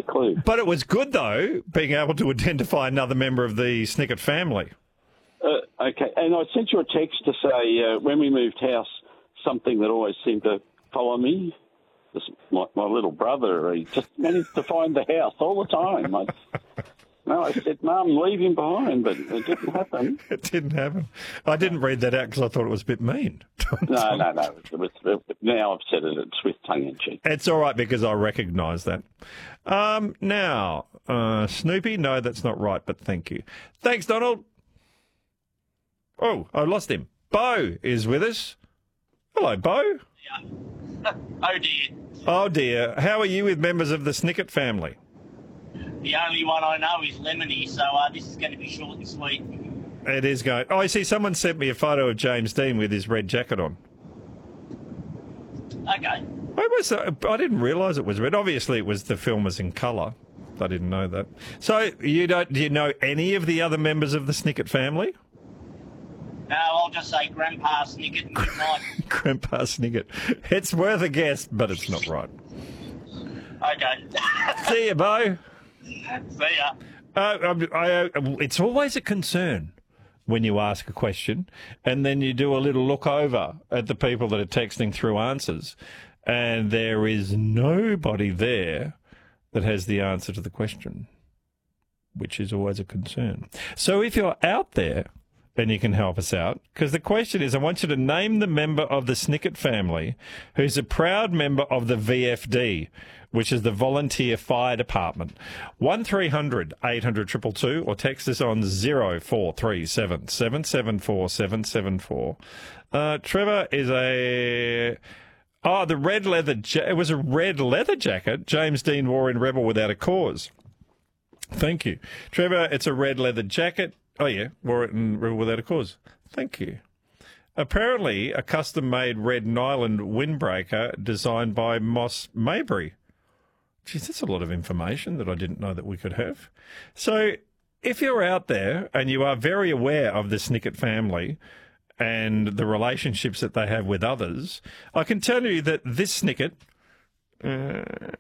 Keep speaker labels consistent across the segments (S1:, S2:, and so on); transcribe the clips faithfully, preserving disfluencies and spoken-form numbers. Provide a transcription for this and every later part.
S1: clue.
S2: But it was good, though, being able to identify another member of the Snicket family.
S1: Uh, okay, and I sent you a text to say uh, when we moved house, something that always seemed to follow me. This, my, my little brother, he just managed to find the house all the time. I, no, I said, Mum, leave him behind, but it didn't happen.
S2: It didn't happen. I didn't read that out because I thought it was a bit mean.
S1: no, no, no. It was, it, now I've said it, it's with tongue-in-cheek.
S2: It's all right because I recognise that. Um, now, uh, Snoopy, no, that's not right, but thank you. Thanks, Donald. Oh, I lost him. Bo is with us. Hello, Bo.
S3: Yeah. Oh, dear.
S2: Oh, dear. How are you with members of the Snicket family?
S3: The only one I know is Lemony, so uh, this is going to be short and sweet.
S2: It is going. Oh, I see. Someone sent me a photo of James Dean with his red jacket on.
S3: Okay.
S2: I, was, uh, I didn't realise it was red. Obviously, it was the film was in colour. I didn't know that. So, you don't? Do you know any of the other members of the Snicket family?
S3: No, I'll just say Grandpa Snicket and good night.
S2: Grandpa Snicket. It's worth a guess, but it's not right.
S3: Okay.
S2: See you, Bo.
S3: See ya.
S2: Uh, I, I, it's always a concern when you ask a question and then you do a little look over at the people that are texting through answers and there is nobody there that has the answer to the question, which is always a concern. So if you're out there and you can help us out, because the question is, I want you to name the member of the Snicket family who's a proud member of the V F D, which is the Volunteer Fire Department. one three hundred eight hundred two two two or text us on zero four three seven seven seven four seven seven four. Uh, Trevor is a... Oh, the red leather... Ja- it was a red leather jacket James Dean wore in Rebel Without a Cause. Thank you. Trevor, it's a red leather jacket. Oh, yeah, wore it in Rebel Without a Cause. Thank you. Apparently, a custom-made red nylon windbreaker designed by Moss Maybury. Geez, that's a lot of information that I didn't know that we could have. So if you're out there and you are very aware of the Snicket family and the relationships that they have with others, I can tell you that this Snicket uh,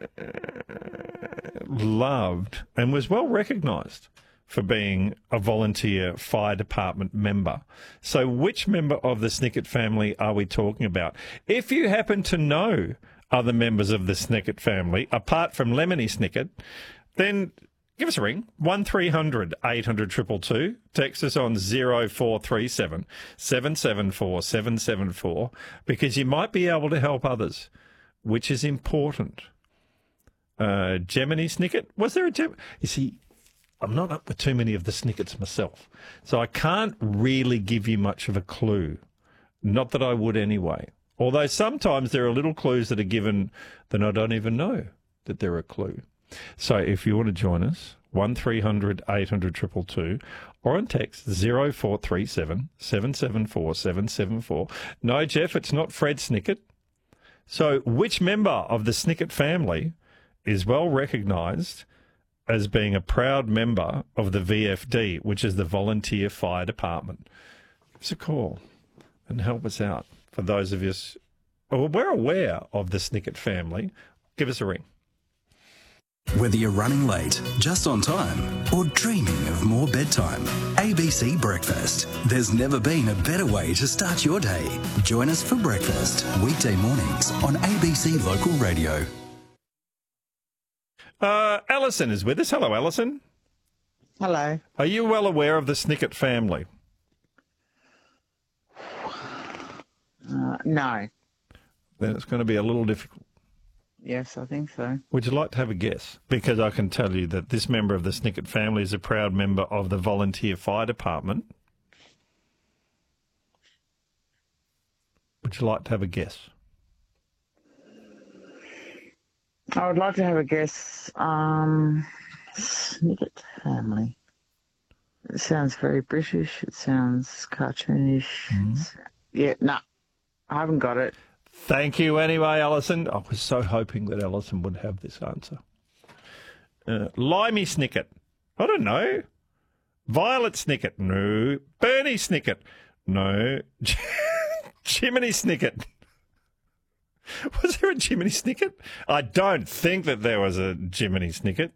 S2: loved and was well recognised for being a volunteer fire department member. So which member of the Snicket family are we talking about? If you happen to know other members of the Snicket family, apart from Lemony Snicket, then give us a ring, one three hundred eight hundred two two two. Text us on zero four three seven seven seven four seven seven four, because you might be able to help others, which is important. Uh, Gemini Snicket? Was there a Gem? You see, I'm not up with too many of the Snickets myself, so I can't really give you much of a clue. Not that I would anyway. Although sometimes there are little clues that are given that I don't even know that they're a clue. So if you want to join us, one three hundred eight hundred two two two or on text zero four three seven seven seven four seven seven four. No, Jeff, it's not Fred Snicket. So which member of the Snicket family is well recognised as being a proud member of the V F D, which is the Volunteer Fire Department? Give us a call and help us out. For those of us who we're aware of the Snicket family, give us a ring.
S4: Whether you're running late, just on time, or dreaming of more bedtime, A B C Breakfast. There's never been a better way to start your day. Join us for breakfast, weekday mornings on A B C Local Radio.
S2: Uh, Alison is with us. Hello, Alison.
S5: Hello.
S2: Are you well aware of the Snicket family?
S5: Uh, no.
S2: Then it's going to be a little difficult.
S5: Yes, I think so.
S2: Would you like to have a guess? Because I can tell you that this member of the Snicket family is a proud member of the Volunteer Fire Department. Would you like to have a guess?
S5: I would like to have a guess. Um, Snicket family. It sounds very British. It sounds cartoonish. Mm. Yeah, no, I haven't got it.
S2: Thank you anyway, Alison. I was so hoping that Alison would have this answer. Uh, Limey Snicket. I don't know. Violet Snicket. No. Bernie Snicket. No. Jiminy Snicket. Was there a Jiminy Snicket? I don't think that there was a Jiminy Snicket.